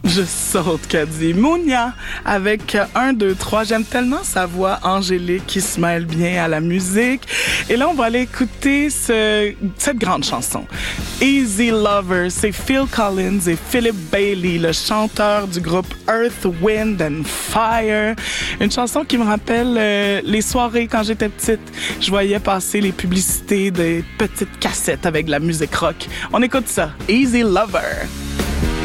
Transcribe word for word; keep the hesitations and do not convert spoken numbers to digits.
Je saute, qu'a dit Mounia, avec un, deux, trois. J'aime tellement sa voix angélique qui se mêle bien à la musique. Et là, on va aller écouter ce, cette grande chanson. Easy Lover, c'est Phil Collins et Philip Bailey, le chanteur du groupe Earth, Wind and Fire. Une chanson qui me rappelle euh, les soirées quand j'étais petite. Je voyais passer les publicités des petites cassettes avec de la musique rock. On écoute ça. Easy Lover.